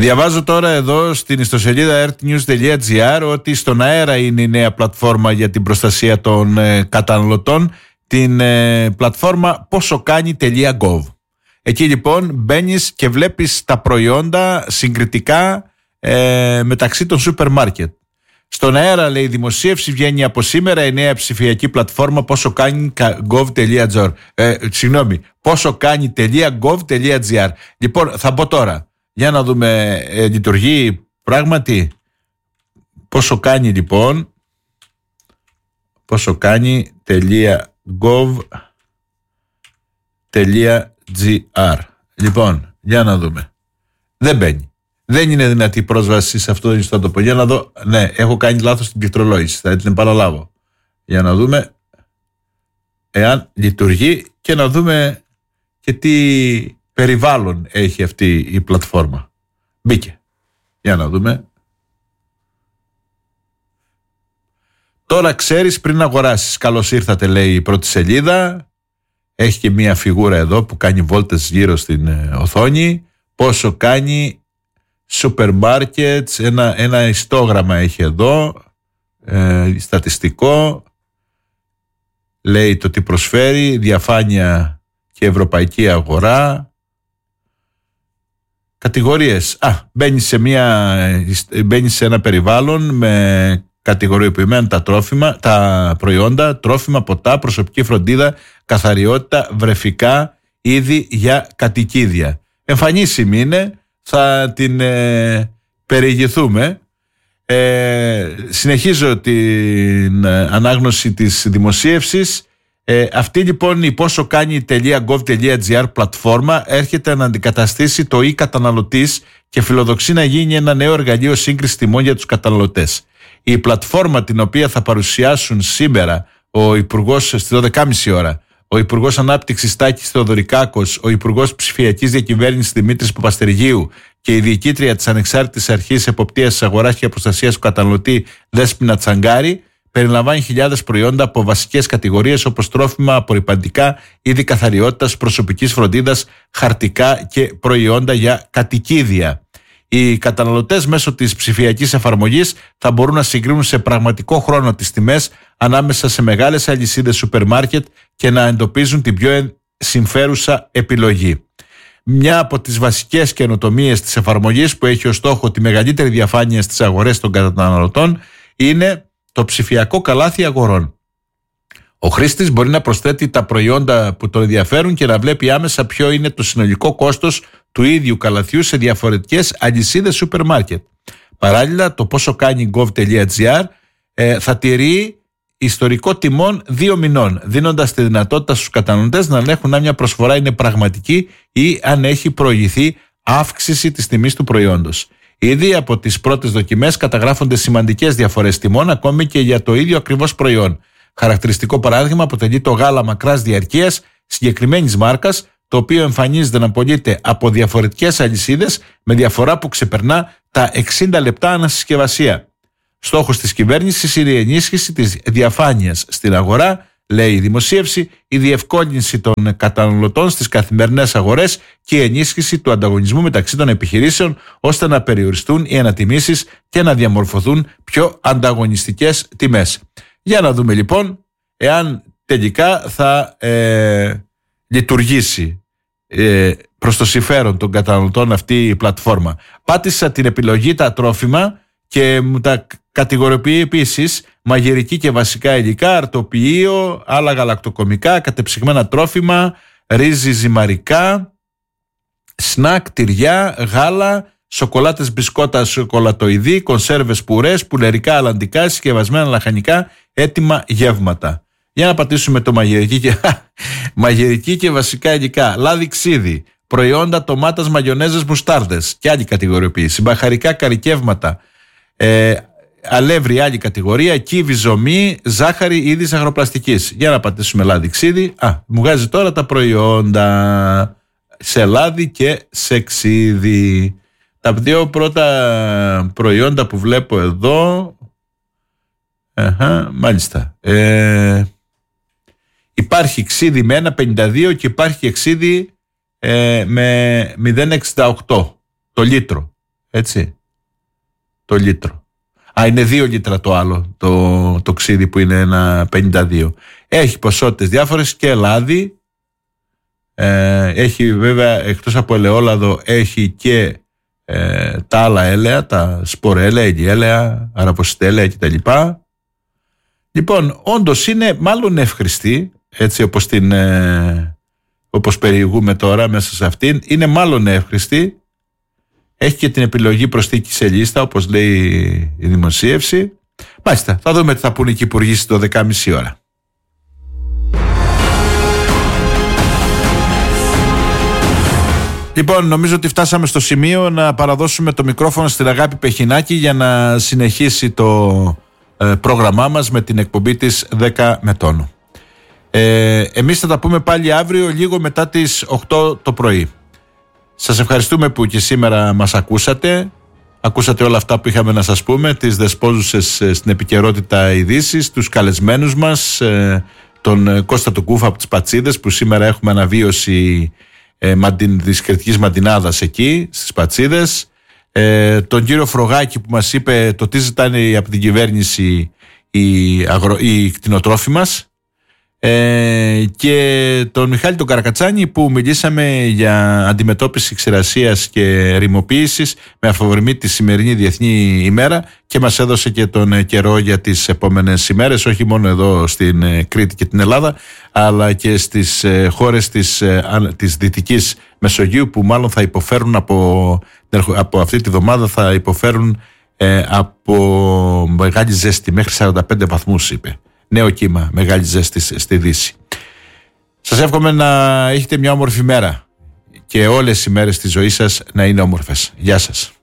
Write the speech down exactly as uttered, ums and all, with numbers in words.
Διαβάζω τώρα εδώ στην ιστοσελίδα earthnews.gr ότι στον αέρα είναι η νέα πλατφόρμα για την προστασία των ε, καταναλωτών, την ε, πλατφόρμα ποσοκάνει.gov. Εκεί λοιπόν μπαίνεις και βλέπεις τα προϊόντα συγκριτικά ε, μεταξύ των σούπερ μάρκετ. Στον αέρα, λέει, η δημοσίευση βγαίνει από σήμερα η νέα ψηφιακή πλατφόρμα ποσοκάνει.gov.gr. Ε, συγγνώμη, ποσοκάνει.gov.gr. Λοιπόν, θα μπω τώρα. Για να δούμε, ε, λειτουργεί πράγματι. Πόσο κάνει λοιπόν. ποσοκάνει.gov.gr. Λοιπόν, για να δούμε. Δεν μπαίνει. Δεν είναι δυνατή η πρόσβαση σε αυτό το ιστότοπο. Για να δω. Ναι, έχω κάνει λάθος στην πληκτρολόγηση. Θα την επαναλάβω. Για να δούμε εάν λειτουργεί και να δούμε και τι περιβάλλον έχει αυτή η πλατφόρμα. Μπήκε. Για να δούμε. Τώρα ξέρεις πριν αγοράσεις. Καλώς ήρθατε, λέει η πρώτη σελίδα. Έχει και μία φιγούρα εδώ που κάνει βόλτες γύρω στην οθόνη. Πόσο κάνει σούπερ μάρκετ, ένα, ένα ιστόγραμμα έχει εδώ, ε, στατιστικό, λέει το τι προσφέρει, διαφάνεια και ευρωπαϊκή αγορά, κατηγορίες. Α, μπαίνεις σε, μια, μπαίνεις σε ένα περιβάλλον με κατηγοριοποιημένα τα, τρόφιμα, τα προϊόντα, τρόφιμα, ποτά, προσωπική φροντίδα, καθαριότητα, βρεφικά, είδη για κατοικίδια. Εμφανίσιμη είναι. Θα την ε, περιηγηθούμε. Ε, συνεχίζω την ε, ανάγνωση της δημοσίευσης. Ε, αυτή λοιπόν η ποσοκάνει.gov.gr πλατφόρμα έρχεται να αντικαταστήσει το e-καταναλωτής και φιλοδοξεί να γίνει ένα νέο εργαλείο σύγκρισης τιμών για τους καταναλωτές. Η πλατφόρμα, την οποία θα παρουσιάσουν σήμερα ο Υπουργός στις δώδεκα και μισή ώρα, ο Υπουργός Ανάπτυξης Τάκης Θεοδωρικάκος, ο Υπουργός Ψηφιακής Διακυβέρνησης Δημήτρης Παπαστεριγίου και η Διοικήτρια της Ανεξάρτητης Αρχής Εποπτείας της Αγοράς και Προστασίας του Καταναλωτή Δέσποινα Τσαγκάρη, περιλαμβάνει χιλιάδες προϊόντα από βασικές κατηγορίες όπως τρόφιμα, απορρυπαντικά, είδη καθαριότητας, προσωπικής φροντίδας, χαρτικά και προϊόντα για κατοικίδια. Οι καταναλωτές μέσω της ψηφιακής εφαρμογής θα μπορούν να συγκρίνουν σε πραγματικό χρόνο τις τιμές ανάμεσα σε μεγάλες αλυσίδες σούπερ μάρκετ και να εντοπίζουν την πιο συμφέρουσα επιλογή. Μια από τις βασικές καινοτομίες της εφαρμογής, που έχει ως στόχο τη μεγαλύτερη διαφάνεια στις αγορές των καταναλωτών, είναι το ψηφιακό καλάθι αγορών. Ο χρήστης μπορεί να προσθέτει τα προϊόντα που τον ενδιαφέρουν και να βλέπει άμεσα ποιο είναι το συνολικό κόστος του ίδιου καλαθιού σε διαφορετικές αλυσίδες σούπερ μάρκετ. Παράλληλα, το ποσοκάνει.gov.gr ε, θα τηρεί ιστορικό τιμών δύο μηνών, δίνοντας τη δυνατότητα στους καταναλωτές να ελέγχουν αν μια προσφορά είναι πραγματική ή αν έχει προηγηθεί αύξηση της τιμής του προϊόντος. Ήδη από τις πρώτες δοκιμές καταγράφονται σημαντικές διαφορές τιμών, ακόμη και για το ίδιο ακριβώς προϊόν. Χαρακτηριστικό παράδειγμα αποτελεί το γάλα μακράς διαρκείας συγκεκριμένης μάρκας, το οποίο εμφανίζεται να πωλείται από διαφορετικές αλυσίδες με διαφορά που ξεπερνά τα εξήντα λεπτά ανασυσκευασία. Στόχος της κυβέρνησης είναι η ενίσχυση της διαφάνειας στην αγορά, λέει η δημοσίευση, η διευκόλυνση των καταναλωτών στις καθημερινές αγορές και η ενίσχυση του ανταγωνισμού μεταξύ των επιχειρήσεων, ώστε να περιοριστούν οι ανατιμήσεις και να διαμορφωθούν πιο ανταγωνιστικές τιμές. Για να δούμε λοιπόν εάν τελικά θα ε, λειτουργήσει ε, προς το συμφέρον των καταναλωτών αυτή η πλατφόρμα. Πάτησα την επιλογή τα τρόφιμα και μου τα κατηγοριοποιεί επίσης μαγειρική και βασικά υλικά, αρτοποιείο, άλλα γαλακτοκομικά, κατεψυγμένα τρόφιμα, ρύζι ζυμαρικά, σνακ, τυριά, γάλα, σοκολάτες, μπισκότα, σοκολατοειδή, κονσέρβες, πουρές, πουλερικά, αλλαντικά, συσκευασμένα λαχανικά, έτοιμα γεύματα. Για να πατήσουμε το μαγειρική και, μαγειρική και βασικά υλικά. Λάδι ξύδι, προϊόντα τομάτας, μαγιονέζες, μουστάρδες και άλλη κατηγοριοποίηση. Μπαχαρικά καρικεύματα, ε, αλεύρι άλλη κατηγορία, κύβι, ζωμή, ζάχαρη, είδης αγροπλαστικής. Για να πατήσουμε λάδι ξύδι. Α, μου βγάζει τώρα τα προϊόντα σε λάδι και σε ξύδι. Τα δύο πρώτα προϊόντα που βλέπω εδώ, αχα, μάλιστα, ε, υπάρχει ξύδι με ένα κόμμα πενήντα δύο και υπάρχει ξύδι ε, με μηδέν κόμμα εξήντα οκτώ το λίτρο. έτσι, το λίτρο. Α, είναι δύο λίτρα το άλλο, το, το ξύδι που είναι ένα πενήντα δύο. Έχει ποσότητες διάφορες και λάδι. Ε, έχει βέβαια, εκτός από ελαιόλαδο, έχει και ε, τα άλλα έλαια, τα σπορέλαια, ηλιέλαια, αραποσιτέλαια κτλ. Λοιπόν, όντως είναι μάλλον εύχρηστη, έτσι όπως, την, ε, όπως περιηγούμε τώρα μέσα σε αυτήν, είναι μάλλον εύχρηστη. Έχει και την επιλογή προσθήκη σε λίστα, όπως λέει η δημοσίευση. Μάλιστα, θα δούμε τι θα πούνε και οι υπουργοί στις δώδεκα και μισή ώρα. Λοιπόν, νομίζω ότι φτάσαμε στο σημείο να παραδώσουμε το μικρόφωνο στην Αγάπη Πεχινάκη για να συνεχίσει το ε, πρόγραμμά μας με την εκπομπή της δέκα με τόνο. Ε, εμείς θα τα πούμε πάλι αύριο λίγο μετά τις οκτώ το πρωί. Σας ευχαριστούμε που και σήμερα μας ακούσατε. Ακούσατε όλα αυτά που είχαμε να σας πούμε, τις δεσπόζουσες στην επικαιρότητα ειδήσεις, τους καλεσμένους μας, ε, τον Κώστα του Κούφα από τις Πατσίδες, που σήμερα έχουμε αναβίωση ε, μαντιν, της κριτικής μαντινάδας εκεί στις Πατσίδες, ε, τον κύριο Φρογάκη που μας είπε το τι ζητάνε από την κυβέρνηση οι, αγρο, οι κτηνοτρόφοι μας, ε, και τον Μιχάλη τον Καρακατσάνη που μιλήσαμε για αντιμετώπιση ξηρασίας και ρημοποίησης με αφορμή τη σημερινή Διεθνή ημέρα και μας έδωσε και τον καιρό για τις επόμενες ημέρες, όχι μόνο εδώ στην Κρήτη και την Ελλάδα, αλλά και στις χώρες της, της Δυτικής Μεσογείου, που μάλλον θα υποφέρουν από, από αυτή τη βδομάδα, θα υποφέρουν ε, από μεγάλη ζέστη, μέχρι σαράντα πέντε βαθμούς είπε. Νέο κύμα, μεγάλη ζέστη στη Δύση. Σας εύχομαι να έχετε μια όμορφη μέρα και όλες οι μέρες της ζωής σας να είναι όμορφες. Γεια σας.